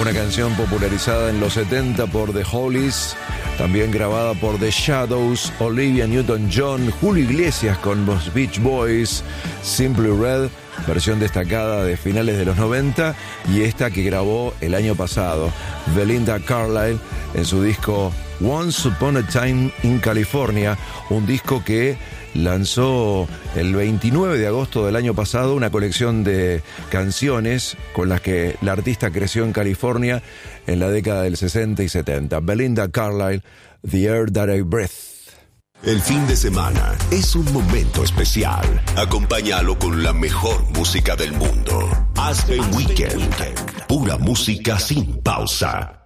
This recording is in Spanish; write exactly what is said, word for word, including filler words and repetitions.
una canción popularizada en los setenta por The Hollies, también grabada por The Shadows, Olivia Newton-John, Julio Iglesias con los Beach Boys, Simply Red, versión destacada de finales de los noventa, y esta que grabó el año pasado, Belinda Carlisle, en su disco Once Upon a Time in California, un disco que lanzó el veintinueve de agosto del año pasado, una colección de canciones con las que la artista creció en California en la década del sesenta y setenta. Belinda Carlisle, The Air That I Breathe. El fin de semana es un momento especial. Acompáñalo con la mejor música del mundo. Aspen Weekend. Pura música sin pausa.